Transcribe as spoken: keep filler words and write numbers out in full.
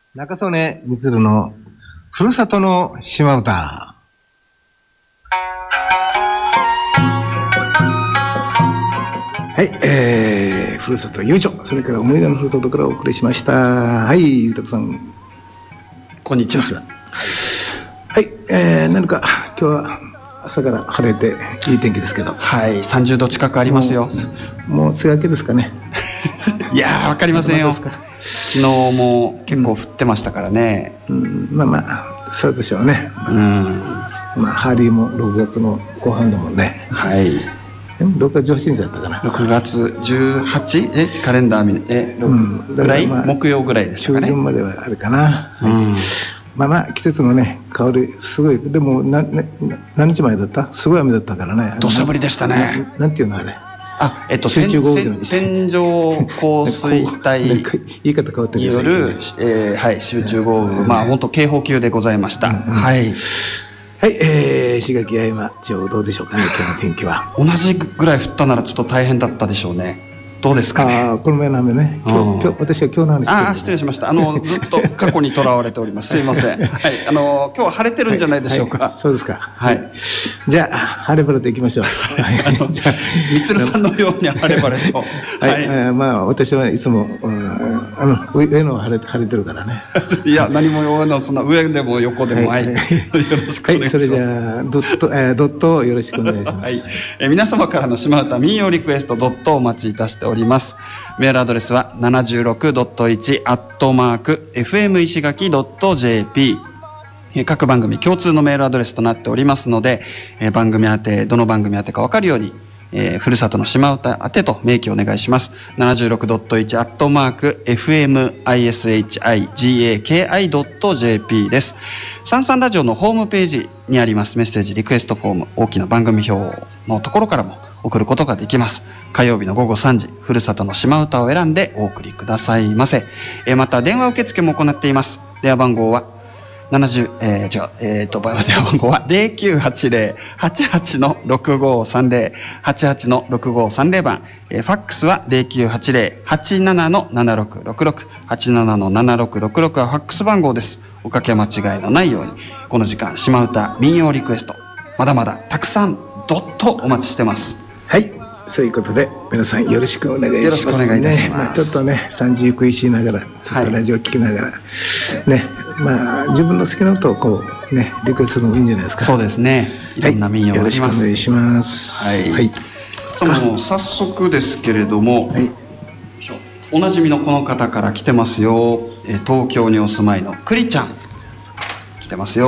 中曽根満のふるさとの島唄。はい、えー、ふるさと友情、それから思い出のふるさとからお送りしました。はい、ゆうたくさん、 こんにちは。 はい、えー、何か今日は朝から晴れていい天気ですけど、 はい、さんじゅうど近くありますよ。 もう、もう梅雨明けですかね。 いやー、わかりませんよ。昨日も結構降ってましたからね。 うん、うん、まあまあそうでしょうね。 うん、 まあハリーもろくがつの後半だもんね。 はい。 でもろくがつじゅうはちにちだったかな。 ろくがつじゅうはちえカレンダー見えろく、うん、ぐらい、まあ、木曜ぐらいでしょうかね。 中旬まではあるかな。うん、まあまあ季節のね香りすごい。でもなな何日前だった？すごい雨だったからね。 土砂降りでしたね。 な, なんていうのあれ。 あ、えっと集中豪雨じゃない。線状降水帯言い方変わってるによる、えー、はい集中豪雨、まあ本当警報級でございました。うんうん、はい。 はい、えー、石垣八重山地方どうでしょうかね、今日の天気は。 同じぐらい降ったならちょっと大変だったでしょうね。どうですかね。 ああ、この前の雨ね。今日、今日私は今日の話してる。 ああ、失礼しました。あのずっと過去にとらわれております。すいません。はい、あの今日は晴れてるんじゃないでしょうか。 はいはい、そうですか。 はい。 じゃあ晴れ晴れでいきましょう。はい。 じゃあみつるさんのように晴れ晴れと。 はい。はい、まあ私はいつも、うん、あの上の晴れ晴れてるからね。 いや何も上のそんな上でも横でもはい。はい、よろしくお願いします。 はい、それじゃあドット、えー、ドットをよろしくお願いします。はい。 えー、皆様からの島唄民謡リクエストドットをお待ちいたしております。メールアドレスは ななじゅうろくドットいち アットマーク エフエム 石垣 ドット ジェーピー、 各番組共通のメールアドレスとなっておりますので、えー、番組宛てどの番組宛てか分かるように、えー、ふるさとの島唄宛てと明記お願いします。 ななじゅうろくドットいち アットマーク エフエム イシガキ ドット ジェーピー です。サンサンラジオのホームページにありますメッセージリクエストフォーム、大きな番組表のところからも送ることができます。火曜日のごごさんじ、ふるさとの島唄を選んでお送りくださいませ。えー、また電話受付も行っています。電話番号はななじゅう、えー、じゃあ、えーと、電話番号は ゼロきゅうはちゼロ はちはちのろくごさんゼロ はちはちのろくごさんゼロ番、えー、ファックスは ゼロきゅうはちゼロ はちななのななろくろくろく はちななのななろくろくろくはファックス番号です。おかけ間違いのないように、この時間島唄民謡リクエストまだまだたくさんどっとお待ちしてます。 はい、そういうことで皆さんよろしくお願いします。 よろしくお願いいたします。 ね、まあ、ちょっとねさんじ食いしながらちょっとラジオ聞きながら、はい、ね、まあ自分の好きな音をこうねリクエストするのもいいんじゃないですか。 そうですね。いろんな民謡があります。 はい、よろしくお願いします。はい。はい、 さあもう早速ですけれども、はい、おなじみのこの方から来てますよ。東京にお住まいのクリちゃん来てますよ。